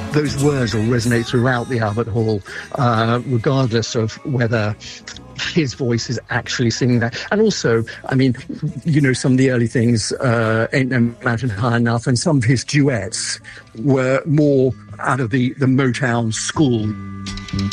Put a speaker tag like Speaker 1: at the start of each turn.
Speaker 1: those words will resonate throughout the Albert Hall, regardless of whether his voice is actually singing that. And also, I mean, you know, some of the early things, Ain't No Mountain High Enough, and some of his duets were more out of the Motown school.